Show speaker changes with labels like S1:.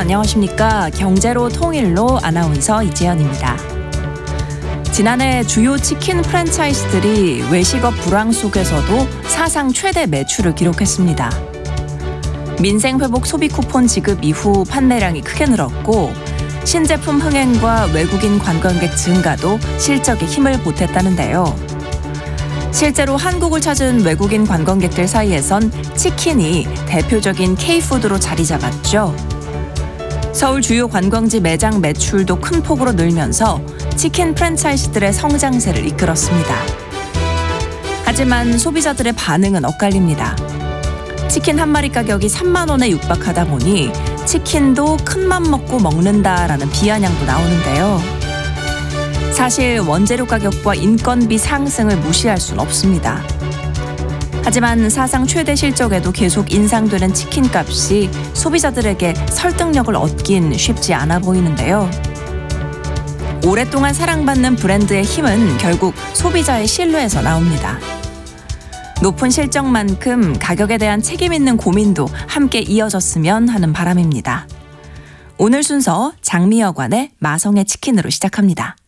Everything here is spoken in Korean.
S1: 안녕하십니까. 경제로 통일로 아나운서 이재현입니다. 지난해 주요 치킨 프랜차이즈들이 외식업 불황 속에서도 사상 최대 매출을 기록했습니다. 민생 회복 소비 쿠폰 지급 이후 판매량이 크게 늘었고 신제품 흥행과 외국인 관광객 증가도 실적에 힘을 보탰다는데요. 실제로 한국을 찾은 외국인 관광객들 사이에선 치킨이 대표적인 K푸드로 자리 잡았죠. 서울 주요 관광지 매장 매출도 큰 폭으로 늘면서 치킨 프랜차이즈들의 성장세를 이끌었습니다. 하지만 소비자들의 반응은 엇갈립니다. 치킨 한 마리 가격이 3만 원에 육박하다 보니 치킨도 큰맘 먹고 먹는다라는 비아냥도 나오는데요. 사실 원재료 가격과 인건비 상승을 무시할 수는 없습니다. 하지만 사상 최대 실적에도 계속 인상되는 치킨값이 소비자들에게 설득력을 얻긴 쉽지 않아 보이는데요. 오랫동안 사랑받는 브랜드의 힘은 결국 소비자의 신뢰에서 나옵니다. 높은 실적만큼 가격에 대한 책임 있는 고민도 함께 이어졌으면 하는 바람입니다. 오늘 순서 장미여관의 마성의 치킨으로 시작합니다.